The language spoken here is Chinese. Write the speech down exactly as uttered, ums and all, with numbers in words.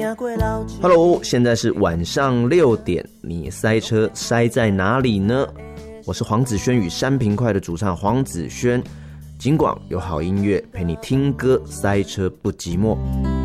Hello， 现在是晚上六点，你塞车塞在哪里呢？我是黄子轩与山平快的主唱黄子轩，尽管有好音乐陪你听歌，塞车不寂寞。